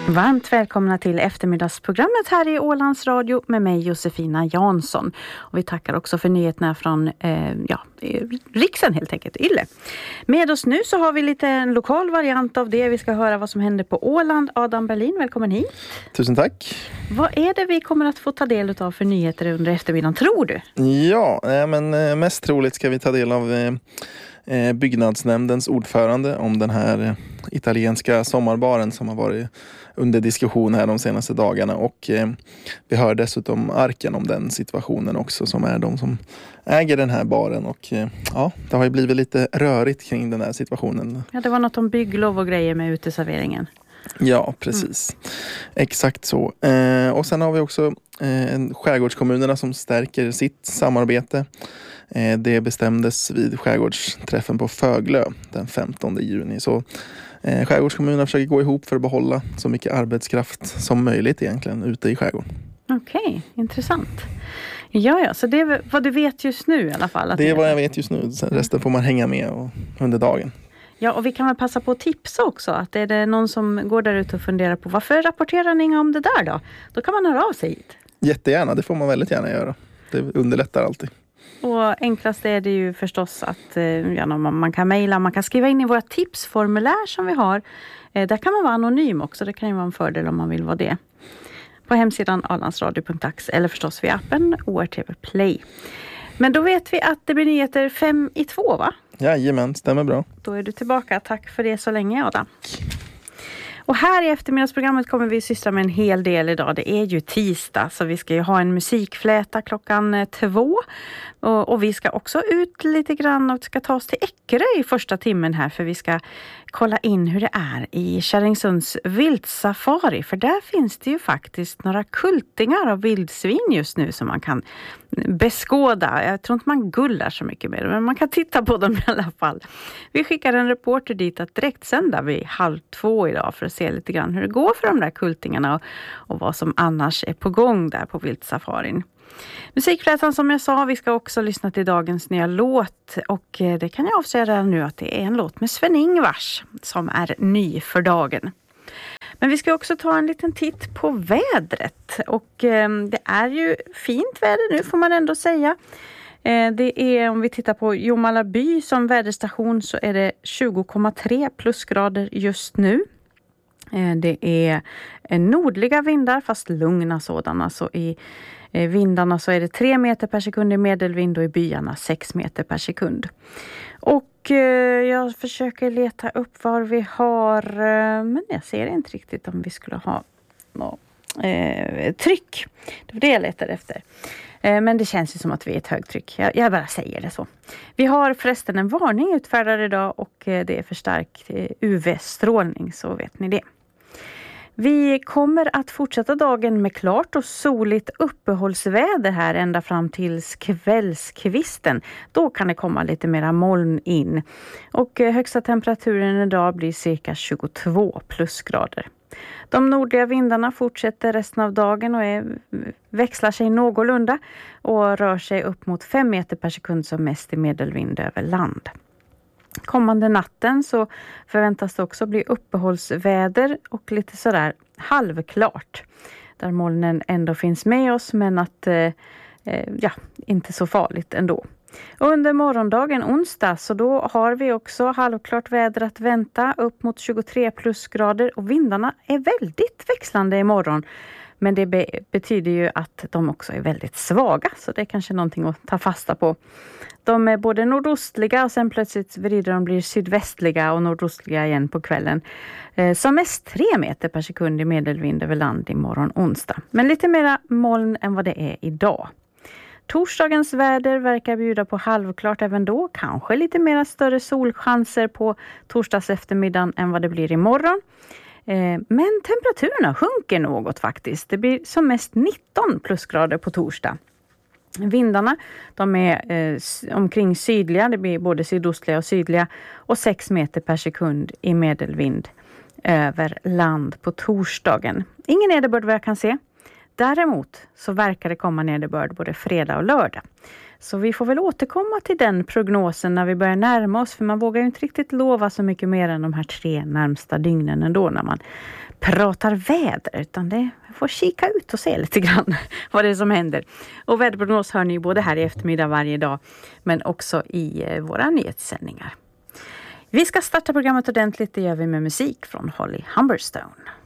Varmt välkomna till eftermiddagsprogrammet här i Ålands Radio med mig Josefina Jansson. Och vi tackar också för nyheterna från Riksen helt enkelt, Yle. Med oss nu så har vi lite en lokal variant av det. Vi ska höra vad som händer på Åland. Adam Berlin, välkommen hit. Tusen tack. Vad är det vi kommer att få ta del av för nyheter under eftermiddagen, tror du? Ja, men mest troligt ska vi ta del av byggnadsnämndens ordförande om den här italienska sommarbaren som har varit under diskussion här de senaste dagarna, och vi hör dessutom Arken om den situationen också, som är de som äger den här baren, och det har ju blivit lite rörigt kring den här situationen. Ja, det var något om bygglov och grejer med uteserveringen. Ja, precis. Exakt så. Och sen har vi också skärgårdskommunerna som stärker sitt samarbete. Det bestämdes vid skärgårdsträffen på Föglö den 15 juni. Så skärgårdskommunerna försöker gå ihop för att behålla så mycket arbetskraft som möjligt egentligen ute i skärgården. Okej, intressant. Ja, så det är vad du vet just nu i alla fall. Att det är vad jag vet just nu. Sen resten får man hänga med under dagen. Ja, och vi kan väl passa på att tipsa också. Att är det någon som går där ute och funderar på varför rapporterar ni om det där då? Då kan man höra av sig hit. Jättegärna, det får man väldigt gärna göra. Det underlättar alltid. Och enklast är det ju förstås att man kan mejla, man kan skriva in i våra tipsformulär som vi har. Där kan man vara anonym också, det kan ju vara en fördel om man vill vara det. På hemsidan alandsradio.ax eller förstås via appen ORTV Play. Men då vet vi att det blir nyheter 5:02, va? Jajamän, stämmer bra. Då är du tillbaka. Tack för det så länge, Adam. Och här i eftermiddagsprogrammet kommer vi syssla med en hel del idag. Det är ju tisdag, så vi ska ju ha en musikfläta klockan 2. Och vi ska också ut lite grann och ska ta oss till Eckerö i första timmen här. För vi ska kolla in hur det är i Kärringsunds vildsafari. För där finns det ju faktiskt några kultingar av vildsvin just nu som man kan beskåda. Jag tror inte man gullar så mycket med det, men man kan titta på dem i alla fall. Vi skickar en reporter dit att direkt sända vid 1:30 idag för att se lite grann hur det går för de där kultingarna och vad som annars är på gång där på vildsafarin. Musikflätan som jag sa, vi ska också lyssna till dagens nya låt, och det kan jag avslöja redan nu att det är en låt med Sven-Ingvars som är ny för dagen. Men vi ska också ta en liten titt på vädret, och det är ju fint väder nu får man ändå säga. Det är, om vi tittar på Jomalaby som väderstation, så är det 20,3 plusgrader just nu. Det är nordliga vindar, fast lugna sådana, så i vindarna så är det 3 meter per sekund i medelvind och i byarna 6 meter per sekund. Och jag försöker leta upp var vi har, men jag ser inte riktigt om vi skulle ha tryck. Det var det jag letade efter. Men det känns ju som att vi är ett högtryck. Jag bara säger det så. Vi har förresten en varning utfärdad idag, och det är för stark UV-strålning, så vet ni det. Vi kommer att fortsätta dagen med klart och soligt uppehållsväder här ända fram till kvällskvisten. Då kan det komma lite mera moln in. Och högsta temperaturen idag blir cirka 22 plusgrader. De nordliga vindarna fortsätter resten av dagen och växlar sig någorlunda och rör sig upp mot 5 meter per sekund som mest i medelvind över land. Kommande natten så förväntas det också bli uppehållsväder och lite sådär halvklart. Där molnen ändå finns med oss, men att inte så farligt ändå. Och under morgondagen onsdag, så då har vi också halvklart väder att vänta upp mot 23 plusgrader, och vindarna är väldigt växlande imorgon. Men det betyder ju att de också är väldigt svaga, så det är kanske någonting att ta fasta på. De är både nordostliga och sen plötsligt vrider de blir sydvästliga och nordostliga igen på kvällen. Som mest 3 meter per sekund i medelvind över land imorgon onsdag. Men lite mera moln än vad det är idag. Torsdagens väder verkar bjuda på halvklart även då. Kanske lite mera större solchanser på torsdags eftermiddagen än vad det blir imorgon. Men temperaturerna sjunker något faktiskt. Det blir som mest 19 plusgrader på torsdag. Vindarna, de är omkring sydliga, det blir både sydostliga och sydliga, och 6 meter per sekund i medelvind över land på torsdagen. Ingen nederbörd vad jag kan se. Däremot så verkar det komma nederbörd både fredag och lördag. Så vi får väl återkomma till den prognosen när vi börjar närma oss, för man vågar ju inte riktigt lova så mycket mer än de här 3 närmsta dygnen ändå när man pratar väder, utan det får kika ut och se lite grann vad det är som händer. Och väderprognos hör ni både här i eftermiddag varje dag, men också i våra nyhetssändningar. Vi ska starta programmet ordentligt, det gör vi med musik från Holly Humberstone.